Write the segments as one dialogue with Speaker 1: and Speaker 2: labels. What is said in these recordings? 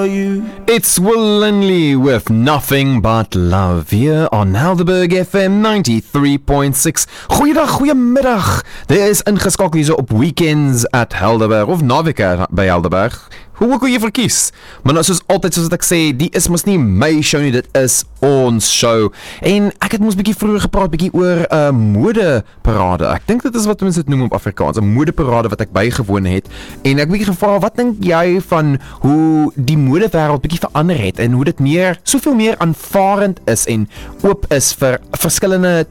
Speaker 1: for you.
Speaker 2: It's Will Lindley with Nothing But Love here on Helderberg FM 93.6. Goeiedag, goeiemiddag. Dit is ingeskakel hier so op weekends at Helderberg of naweke by Helderberg. Hoe ook al jy verkies. Maar nou soos altyd, soos wat ek sê, die is mos nie my show nie, dit is ons show. En ek het mos bietjie vroeër gepraat, bietjie oor modeparade. Ek dink dit is wat mense dit noem op Afrikaans, 'n modeparade wat ek bygewoon het. En ek bietjie gevra, wat dink jy van hoe die modewêreld bietjie verander het en hoe dit meer, soveel meer aanvaarend is en oop is vir verskillende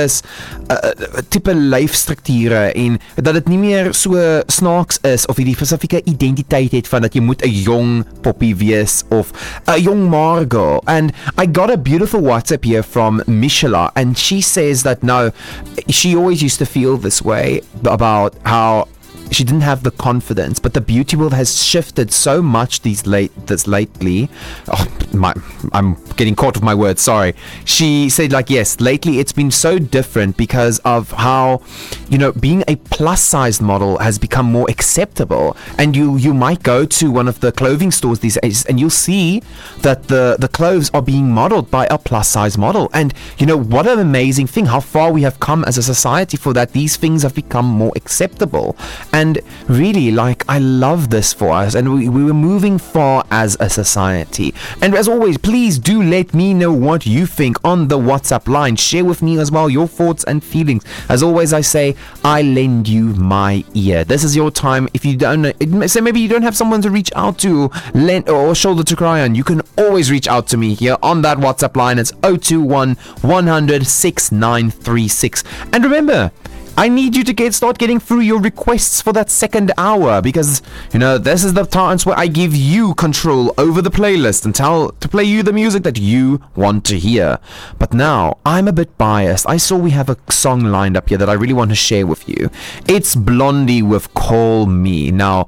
Speaker 2: tipe lyfstrukture en dat dit nie meer so snaaks is of hierdie spesifieke identiteit het van dat jy moet 'n jong poppy wees of 'n jong Margot. And I got a beautiful WhatsApp here from Michela, and she says that no, she always used to feel this way about how she didn't have the confidence, but the beauty world has shifted so much lately. Oh, I'm getting caught with my words, sorry. She said yes, lately it's been so different because of how, being a plus-sized model has become more acceptable. And you might go to one of the clothing stores these days and you'll see that the clothes are being modeled by a plus-sized model. And, what an amazing thing, how far we have come as a society for that. These things have become more acceptable. And really, I love this for us, and we were moving far as a society. And as always, please do let me know what you think on the WhatsApp line. Share with me as well your thoughts and feelings. As always, I say, I lend you my ear. This is your time. If you don't know, say maybe you don't have someone to reach out to, or shoulder to cry on, you can always reach out to me here on that WhatsApp line. It's 021 100 6936. And remember, I need you to start getting through your requests for that second hour, because, this is the times where I give you control over the playlist and to play you the music that you want to hear. But now, I'm a bit biased. I saw we have a song lined up here that I really want to share with you. It's Blondie with Call Me. Now,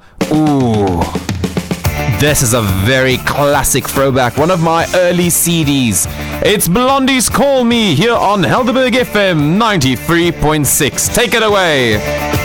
Speaker 2: this is a very classic throwback, one of my early CDs. It's Blondie's Call Me here on Helderberg FM 93.6. Take it away.